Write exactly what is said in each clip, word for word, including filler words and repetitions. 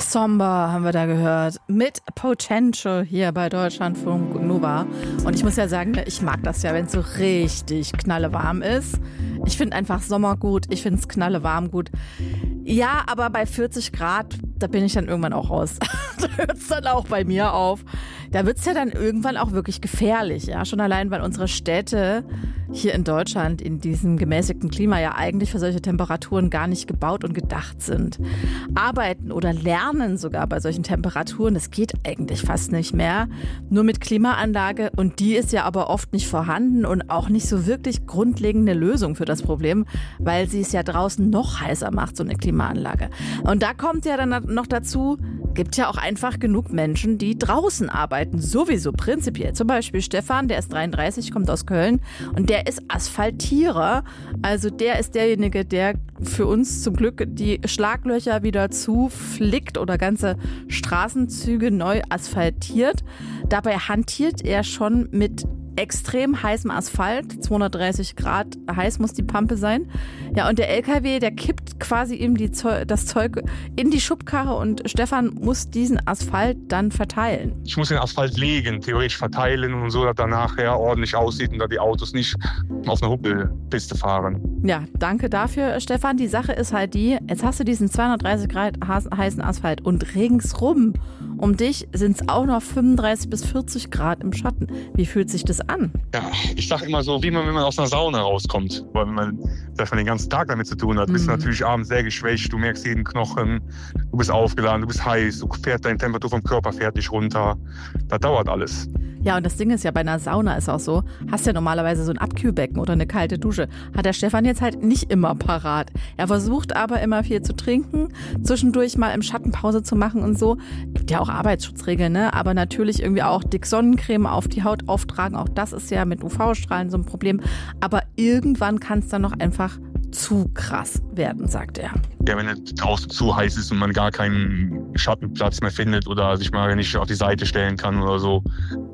Somber haben wir da gehört, mit Potential hier bei Deutschlandfunk Nova. Und ich muss ja sagen, ich mag das ja, wenn es so richtig knallewarm ist. Ich finde einfach Sommer gut, ich finde es knallewarm gut. Ja, aber bei vierzig Grad, da bin ich dann irgendwann auch raus. Da hört es dann auch bei mir auf. Da wird es ja dann irgendwann auch wirklich gefährlich. Ja? Schon allein, weil unsere Städte hier in Deutschland in diesem gemäßigten Klima ja eigentlich für solche Temperaturen gar nicht gebaut und gedacht sind. Arbeiten oder lernen sogar bei solchen Temperaturen, das geht eigentlich fast nicht mehr. Nur mit Klimaanlage, und die ist ja aber oft nicht vorhanden und auch nicht so wirklich grundlegende Lösung für das Problem, weil sie es ja draußen noch heißer macht, so eine Klimaanlage. Und da kommt ja dann noch dazu, gibt ja auch einfach genug Menschen, die draußen arbeiten, sowieso prinzipiell. Zum Beispiel Stefan, der ist dreiunddreißig, kommt aus Köln und der ist Asphaltierer. Also der ist derjenige, der für uns zum Glück die Schlaglöcher wieder zuflickt oder ganze Straßenzüge neu asphaltiert. Dabei hantiert er schon mit extrem heißem Asphalt, zweihundertdreißig Grad heiß muss die Pampe sein. Ja, und der L K W, der kippt quasi ihm die Zeug, das Zeug in die Schubkarre und Stefan muss diesen Asphalt dann verteilen. Ich muss den Asphalt legen, theoretisch verteilen und so, dass er nachher ordentlich aussieht und dass die Autos nicht auf einer Huppelpiste fahren. Ja, danke dafür, Stefan. Die Sache ist halt die, jetzt hast du diesen zweihundertdreißig Grad heißen Asphalt und ringsrum um dich sind es auch noch fünfunddreißig bis vierzig Grad im Schatten. Wie fühlt sich das an? Ja, ich sag immer so, wie man, wenn man aus einer Sauna rauskommt. Weil wenn man, dass man den ganzen Tag damit zu tun hat, mhm. bist du natürlich abends sehr geschwächt, du merkst jeden Knochen, du bist aufgeladen, du bist heiß, du fährst deine Temperatur vom Körper fährt dich runter. Das dauert alles. Ja, und das Ding ist ja, bei einer Sauna ist auch so, hast ja normalerweise so ein Abkühlbecken oder eine kalte Dusche. Hat der Stefan jetzt halt nicht immer parat. Er versucht aber immer viel zu trinken, zwischendurch mal im Schatten Pause zu machen und so. Gibt ja auch Arbeitsschutzregeln, ne? Aber natürlich irgendwie auch dick Sonnencreme auf die Haut auftragen. Auch das ist ja mit U V-Strahlen so ein Problem. Aber irgendwann kann es dann noch einfach zu krass werden, sagt er. Ja, wenn es draußen zu heiß ist und man gar keinen Schattenplatz mehr findet oder sich mal nicht auf die Seite stellen kann oder so,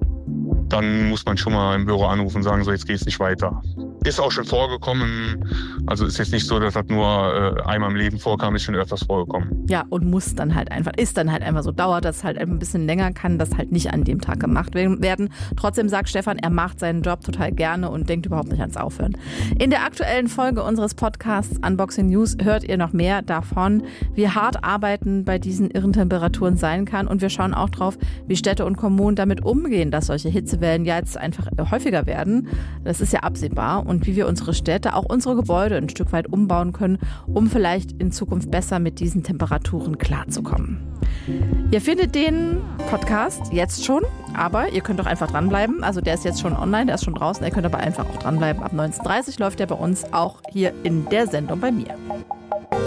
dann muss man schon mal im Büro anrufen und sagen, so, jetzt geht's nicht weiter. Ist auch schon vorgekommen, also ist jetzt nicht so, dass das nur äh, einmal im Leben vorkam, ist schon öfters vorgekommen. Ja, und muss dann halt einfach, ist dann halt einfach so, dauert das halt ein bisschen länger, kann das halt nicht an dem Tag gemacht werden. Trotzdem sagt Stefan, er macht seinen Job total gerne und denkt überhaupt nicht ans Aufhören. In der aktuellen Folge unseres Podcasts Unboxing News hört ihr noch mehr davon, wie hart Arbeiten bei diesen irren Temperaturen sein kann, und wir schauen auch drauf, wie Städte und Kommunen damit umgehen, dass solche Hitzewellen ja jetzt einfach häufiger werden. Das ist ja absehbar. Und wie wir unsere Städte, auch unsere Gebäude ein Stück weit umbauen können, um vielleicht in Zukunft besser mit diesen Temperaturen klarzukommen. Ihr findet den Podcast jetzt schon, aber ihr könnt doch einfach dranbleiben. Also der ist jetzt schon online, der ist schon draußen. Ihr könnt aber einfach auch dranbleiben. Ab neunzehn Uhr dreißig läuft der bei uns auch hier in der Sendung bei mir.